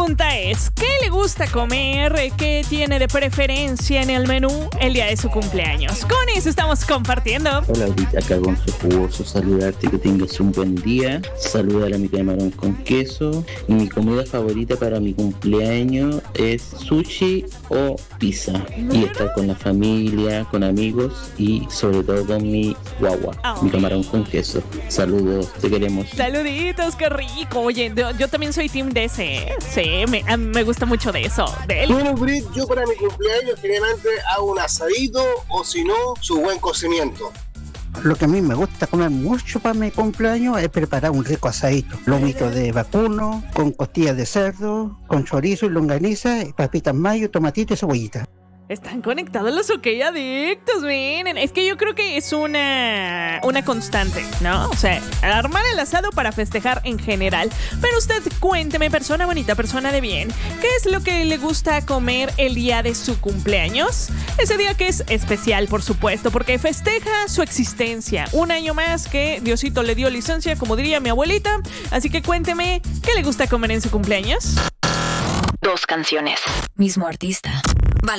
pregunta es, ¿qué le gusta comer? ¿Qué tiene de preferencia en el menú el día de su cumpleaños? Con eso estamos compartiendo. Hola, ahorita acá con su jugoso saludarte, que tengas un buen día. Saludar a mi camarón con queso. Y mi comida favorita para mi cumpleaños es sushi o pizza. Y estar con la familia, con amigos y sobre todo con mi guagua, mi camarón con queso. Saludos, te queremos. Saluditos, qué rico. Oye, yo también soy team de ese. Sí, me gusta mucho de eso. Bueno, Brit, yo para mi cumpleaños generalmente hago un asadito o si no, su buen cocimiento. Lo que a mí me gusta comer mucho para mi cumpleaños es preparar un rico asadito. Lomito de vacuno, con costillas de cerdo, con chorizo y longaniza, papitas mayo, tomatito y cebollita. Están conectados los OK Adictos, miren. Es que yo creo que es una constante, ¿no? O sea, armar el asado para festejar en general. Pero usted cuénteme, persona bonita, persona de bien, ¿qué es lo que le gusta comer el día de su cumpleaños? Ese día que es especial, por supuesto, porque festeja su existencia. Un año más que Diosito le dio licencia, como diría mi abuelita. Así que cuénteme, ¿qué le gusta comer en su cumpleaños? 2 canciones, mismo artista.